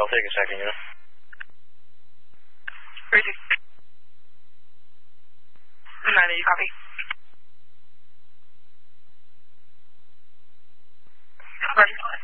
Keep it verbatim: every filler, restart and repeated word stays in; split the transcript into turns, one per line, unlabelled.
I'll take a second, you know.
Crazy. nine eighty, copy. Copy.